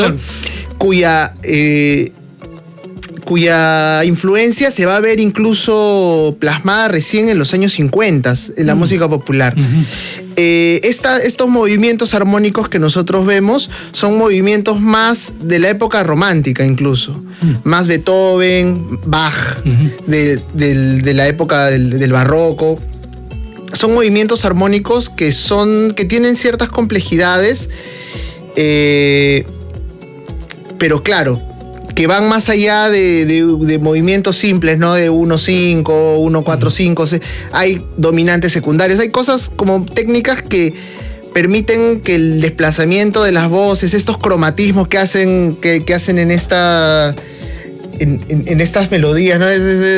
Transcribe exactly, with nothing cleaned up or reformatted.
claro. cuya... Eh, cuya influencia se va a ver incluso plasmada recién en los años cincuenta en la mm. música popular. Uh-huh. Eh, esta, estos movimientos armónicos que nosotros vemos son movimientos más de la época romántica incluso, uh-huh. más Beethoven, Bach, uh-huh. de, de, de la época del, del barroco. Son movimientos armónicos que, son, que tienen ciertas complejidades, eh, pero claro, que van más allá de, de, de movimientos simples, ¿no? De uno cinco, uno cuatro cinco. Hay dominantes secundarios, hay cosas como técnicas que permiten que el desplazamiento de las voces, estos cromatismos que hacen, que, que hacen en esta. En, en, en estas melodías, ¿no? Es, es,